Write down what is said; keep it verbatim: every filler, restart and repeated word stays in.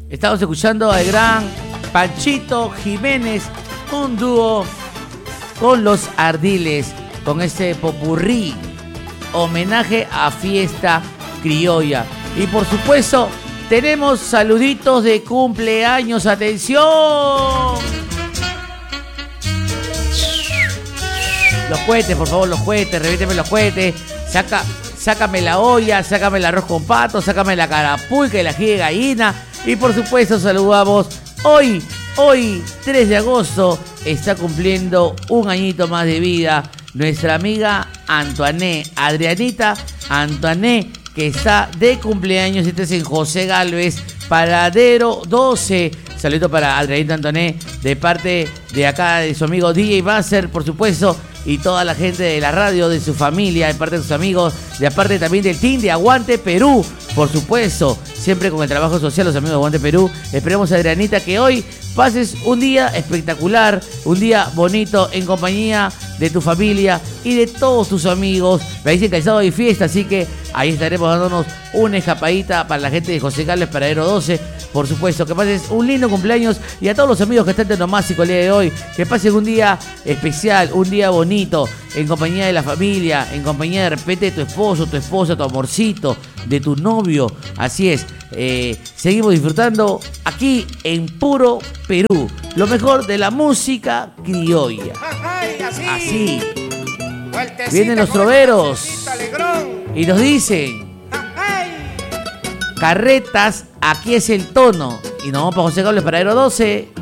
Estamos escuchando al gran Panchito Jiménez, un dúo con Los Ardiles, con este popurrí, homenaje a Fiesta Criolla. Y por supuesto, tenemos saluditos de cumpleaños. ¡Atención! Los cohetes, por favor, los cohetes, revínteme los cohetes. Saca, sácame la olla, sácame el arroz con pato, sácame la carapulca y la ají de gallina. Y por supuesto, saludamos hoy, hoy, tres de agosto, está cumpliendo un añito más de vida nuestra amiga Antoinette, Adrianita Antoinette, que está de cumpleaños. Este es en José Gálvez, Paradero doce. Saludo para Adrianita Antoinette de parte de acá de su amigo D J Master, por supuesto, y toda la gente de la radio, de su familia, de parte de sus amigos, de aparte también del team de Aguante Perú, por supuesto, siempre con el trabajo social, los amigos de Aguante Perú. Esperemos, Adrianita, que hoy pases un día espectacular, un día bonito en compañía de tu familia y de todos tus amigos. Me dicen que el sábado hay fiesta, así que ahí estaremos dándonos una escapadita para la gente de José Gálvez, Paradero doce. Por supuesto, que pases un lindo cumpleaños, y a todos los amigos que están de Nomásico el día de hoy, que pasen un día especial, un día bonito, en compañía de la familia, en compañía de repente de tu esposo, tu esposa, tu amorcito, de tu novio. Así es, eh, seguimos disfrutando aquí en Puro Perú, lo mejor de la música criolla. Ay, así. Así. Vienen los troveros y nos dicen: carretas, aquí es el tono. Y nos vamos para José Gálvez, Paradero doce.